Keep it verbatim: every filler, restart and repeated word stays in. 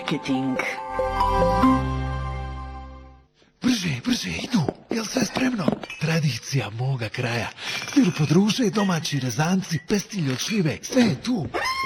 marketing. Brže, brže, idu. Jel sve spremno? Tradicija moga kraja. Stiru podruže, domaći rezanci, pestilje od šljive. Sve je tu.